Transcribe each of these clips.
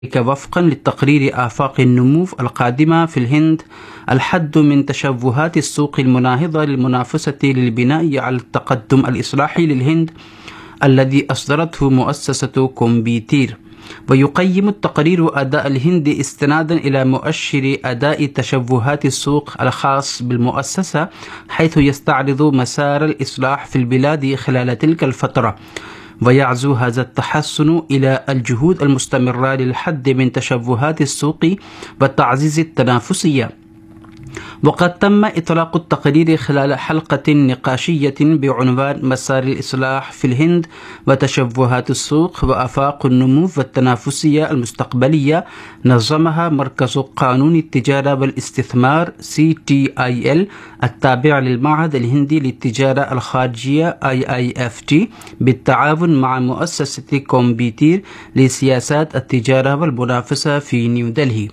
وفقا للتقرير آفاق النمو القادمة في الهند الحد من تشوهات السوق المناهضة للمنافسة للبناء على التقدم الإصلاحي للهند الذي أصدرته مؤسسة كومبيتير. ويقيم التقرير أداء الهند استنادا إلى مؤشر أداء تشوهات السوق الخاص بالمؤسسة، حيث يستعرض مسار الإصلاح في البلاد خلال تلك الفترة، ويعزو هذا التحسن إلى الجهود المستمرة للحد من تشوهات السوق وتعزيز التنافسية. وقد تم إطلاق التقرير خلال حلقة نقاشية بعنوان مسار الإصلاح في الهند وتشوهات السوق وآفاق النمو والتنافسية المستقبلية، نظمها مركز قانون التجارة والاستثمار CTIL التابع للمعهد الهندي للتجارة الخارجية IIFT بالتعاون مع مؤسسة كومبيتير لسياسات التجارة والمنافسة في نيودلهي.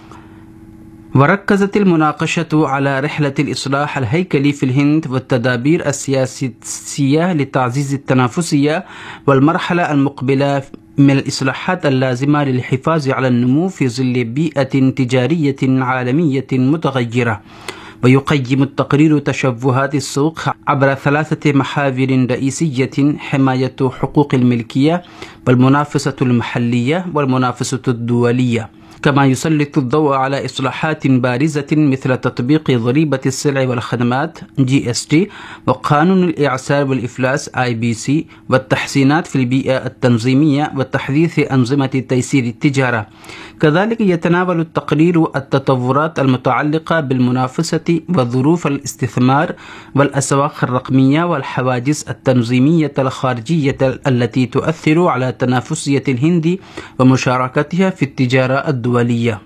وركزت المناقشة على رحلة الإصلاح الهيكلي في الهند والتدابير السياسية لتعزيز التنافسية والمرحلة المقبلة من الإصلاحات اللازمة للحفاظ على النمو في ظل بيئة تجارية عالمية متغيرة. ويقيم التقرير تشوهات السوق عبر 3 محاور رئيسية: حماية حقوق الملكية والمنافسة المحلية والمنافسة الدولية، كما يسلط الضوء على إصلاحات بارزة مثل تطبيق ضريبة السلع والخدمات GST وقانون الإعسار والإفلاس IBC والتحسينات في البيئة التنظيمية وتحديث أنظمة تيسير التجارة. كذلك يتناول التقرير التطورات المتعلقة بالمنافسة وظروف الاستثمار والأسواق الرقمية والحواجز التنظيمية الخارجية التي تؤثر على تنافسية الهند ومشاركتها في التجارة الدولية.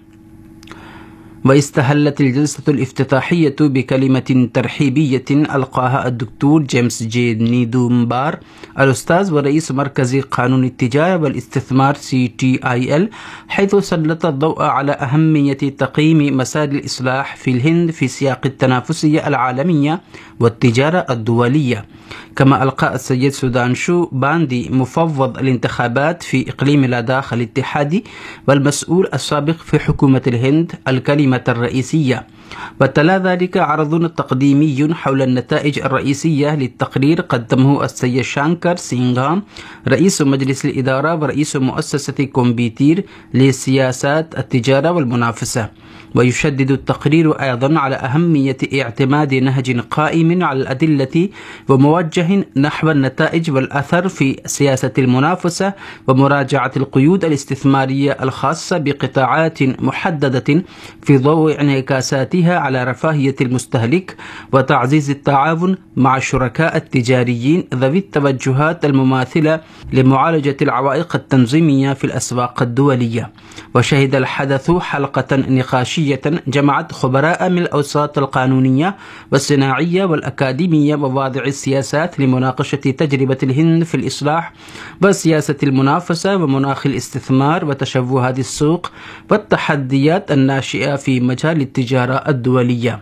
واستهلت الجلسة الافتتاحية بكلمة ترحيبية ألقاها الدكتور جيمس جي نيدومبار الأستاذ ورئيس مركز قانون التجارة والاستثمار CTIL، حيث سلط الضوء على أهمية تقييم مسار الإصلاح في الهند في سياق التنافسية العالمية والتجارة الدولية. كما ألقى السيد سودانشو باندي مفوض الانتخابات في إقليم لداخ الاتحادي والمسؤول السابق في حكومة الهند الكلمة الرئيسية. وتلا ذلك عرض تقديمي حول النتائج الرئيسية للتقرير قدمه السيد شانكر سينغام رئيس مجلس الإدارة ورئيس مؤسسة كومبيتير لسياسات التجارة والمنافسة. ويشدد التقرير أيضا على أهمية اعتماد نهج قائم على الأدلة وموجه نحو النتائج والأثر في سياسة المنافسة ومراجعة القيود الاستثمارية الخاصة بقطاعات محددة في ضوء انعكاساتها على رفاهية المستهلك وتعزيز التعاون مع الشركاء التجاريين ذوي التوجهات المماثلة لمعالجة العوائق التنظيمية في الأسواق الدولية. وشهد الحدث حلقة نقاشية جمعت خبراء من الأوساط القانونية والصناعية والأكاديمية وواضع السياسات لمناقشة تجربة الهند في الإصلاح وسياسة المنافسة ومناخ الاستثمار وتشوهات السوق والتحديات الناشئة في مجال التجارة الدولية.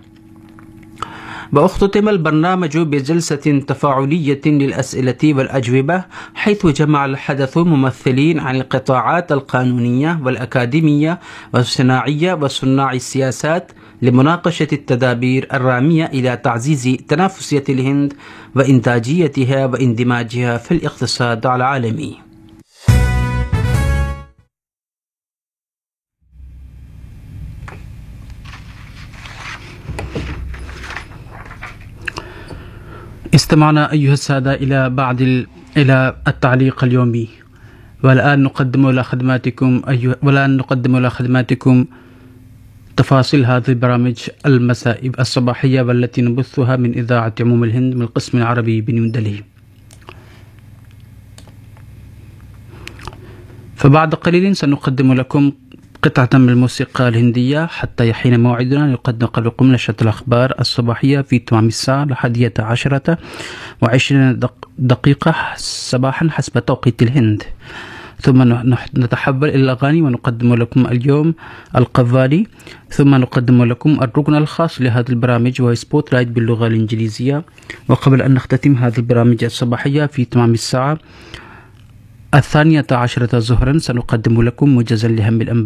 واختتم البرنامج بجلسة تفاعلية للأسئلة والأجوبة، حيث جمع الحدث ممثلين عن القطاعات القانونية والأكاديمية والصناعية وصناع السياسات لمناقشة التدابير الرامية إلى تعزيز تنافسية الهند وإنتاجيتها واندماجها في الاقتصاد العالمي. استمعنا أيها السادة إلى التعليق اليومي، والآن نقدم إلى خدماتكم تفاصيل هذه البرامج الصباحية والتي نبثها من إذاعة عموم الهند من القسم العربي بنيودلهي. فبعد قليل سنقدم لكم قطعة من الموسيقى الهندية حتى يحين موعدنا نقدم لكم نشرة الأخبار الصباحية في تمام الساعة 11:20 دقيقة صباحا حسب توقيت الهند. ثم نتحول إلى الأغاني ونقدم لكم اليوم القوالي، ثم نقدم لكم الركن الخاص لهذه البرامج وهو سبوت لايت باللغة الإنجليزية. وقبل أن نختتم هذه البرامج الصباحية في تمام الساعة 12 ظهرا سنقدم لكم موجزا لهم الأنباء